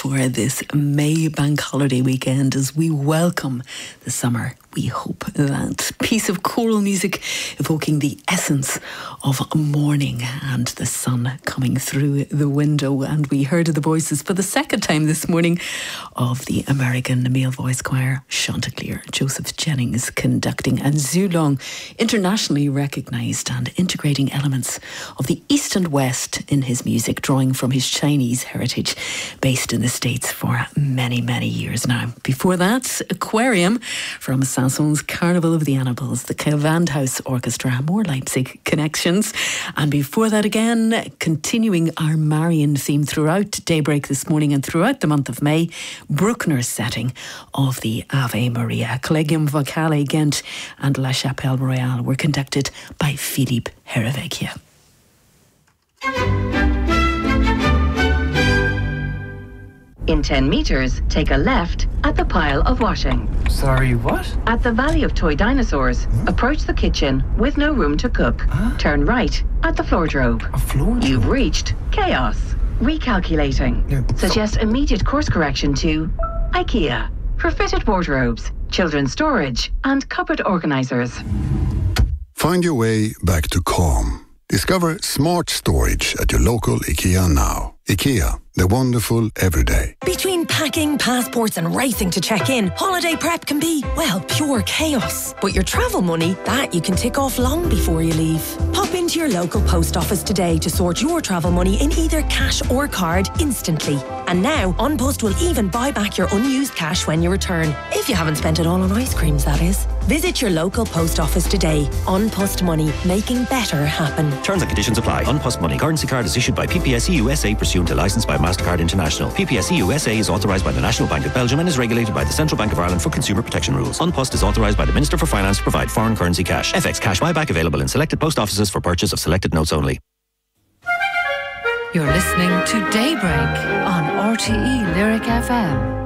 for this May bank holiday weekend as we welcome the summer. We hope that piece of choral music evoking the essence of morning and the sun coming through the window. And we heard the voices for the second time this morning of the American male voice choir Chanticleer, Joseph Jennings conducting, and Zhu Long, internationally recognised and integrating elements of the East and West in his music, drawing from his Chinese heritage, based in the States for many, many years now. Before that, Aquarium from Sanson's Carnival of the Animals, the Gewandhaus Orchestra, more Leipzig connections. And before that again, continuing our Marian theme throughout Daybreak this morning and throughout the month of May, Bruckner's setting of the Ave Maria. Collegium Vocale Ghent and La Chapelle Royale were conducted by Philippe Herrevecchia. In 10 metres, take a left at the pile of washing. Sorry, what? At the Valley of Toy Dinosaurs, approach the kitchen with no room to cook. Huh? Turn right at the floordrobe. A floordrobe? You've reached chaos. Recalculating. Yeah, Suggest immediate course correction to IKEA for fitted wardrobes, children's storage and cupboard organisers. Find your way back to calm. Discover smart storage at your local IKEA now. IKEA, the wonderful everyday. Between packing, passports and racing to check in, holiday prep can be, well, pure chaos. But your travel money, that you can tick off long before you leave. Pop into your local post office today to sort your travel money in either cash or card instantly. And now, An Post will even buy back your unused cash when you return. If you haven't spent it all on ice creams, that is. Visit your local post office today. An Post Money, making better happen. Terms and conditions apply. An Post Money currency card is issued by PPSE USA pursuant to licence by MasterCard International. PPSE USA is authorised by the National Bank of Belgium and is regulated by the Central Bank of Ireland for consumer protection rules. An Post is authorised by the Minister for Finance to provide foreign currency cash. FX cash buyback available in selected post offices for purchase of selected notes only. You're listening to Daybreak on RTE Lyric FM.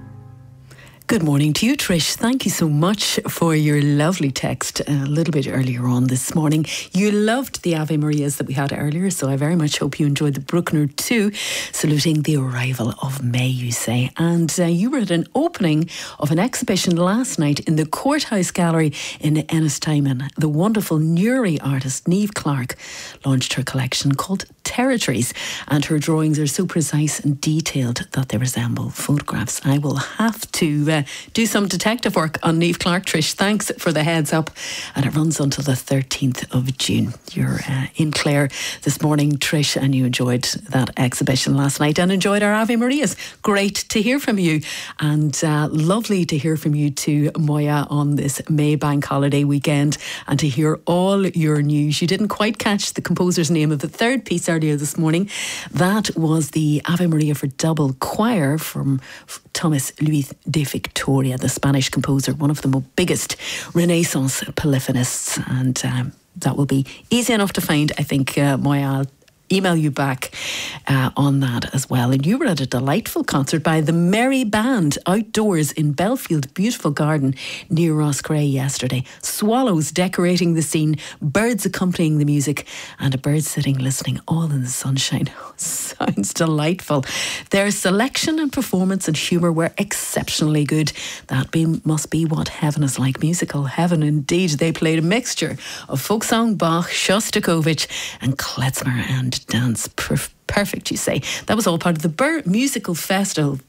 Good morning to you, Trish. Thank you so much for your lovely text a little bit earlier on this morning. You loved the Ave Marias that we had earlier, so I very much hope you enjoyed the Bruckner too, saluting the arrival of May, you say. And you were at an opening of an exhibition last night in the Courthouse Gallery in Ennistimon. The wonderful Newry artist Niamh Clark launched her collection called Territories, and her drawings are so precise and detailed that they resemble photographs. I will have to do some detective work on Niamh Clark, Trish. Thanks for the heads up. And it runs until the 13th of June. You're in Clare this morning, Trish, and you enjoyed that exhibition last night and enjoyed our Ave Marias. Great to hear from you, and lovely to hear from you too, Moya, on this May bank holiday weekend, and to hear all your news. You didn't quite catch the composer's name of the third piece earlier this morning. That was the Ave Maria for double choir from Thomas Luis de Victoria, the Spanish composer, one of the biggest Renaissance polyphonists. And that will be easy enough to find, I think, Moya. I'll email you back on that as well. And you were at a delightful concert by the Merry Band outdoors in Belfield, beautiful garden near Roscrea yesterday. Swallows decorating the scene, birds accompanying the music, and a bird sitting listening, all in the sunshine. Sounds delightful. Their selection and performance and humour were exceptionally good. That must be what heaven is like, musical heaven indeed. They played a mixture of folk song, Bach, Shostakovich and klezmer and dance. Perfect, you say. That was all part of the Birr Music Festival,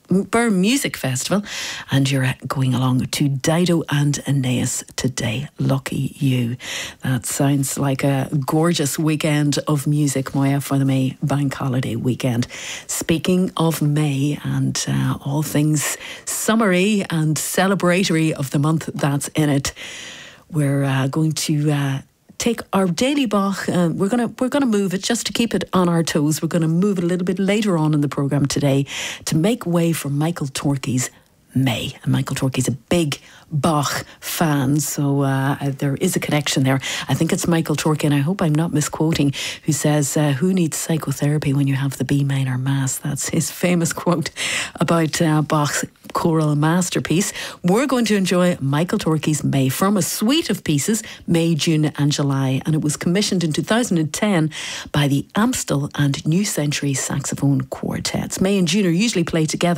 and you're going along to Dido and Aeneas today. Lucky you. That sounds like a gorgeous weekend of music, Moya, for the May bank holiday weekend. Speaking of May and all things summery and celebratory of the month that's in it, we're going to take our daily Bach. We're gonna move it just to keep it on our toes. We're gonna move it a little bit later on in the programme today to make way for Michael Torke's May. And Michael Torke's a big Bach fan, so there is a connection there. I think it's Michael Torke, and I hope I'm not misquoting, who says, who needs psychotherapy when you have the B minor mass? That's his famous quote about Bach's choral masterpiece. We're going to enjoy Michael Torke's May from a suite of pieces, May, June and July, and it was commissioned in 2010 by the Amstel and New Century Saxophone Quartets. May and June are usually played together